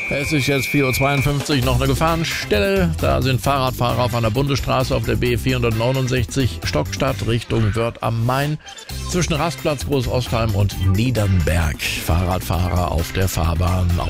Es ist jetzt 4:52 Uhr, noch eine Gefahrenstelle. Da sind Fahrradfahrer auf einer Bundesstraße auf der B469 Stockstadt Richtung Wörth am Main zwischen Rastplatz Großostheim und Niedernberg. Fahrradfahrer auf der Fahrbahn